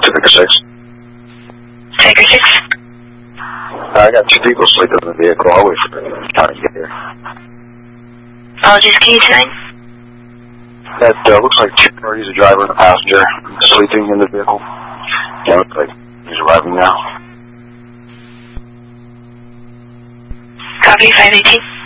Tiger 6. Tiger 6? I got 2 people sleeping in the vehicle. I'll wait for the county to get here. Apologies, can you tonight? That looks like 2 parties, a driver and a passenger, sleeping in the vehicle. Yeah, looks like he's arriving now. Copy, 518.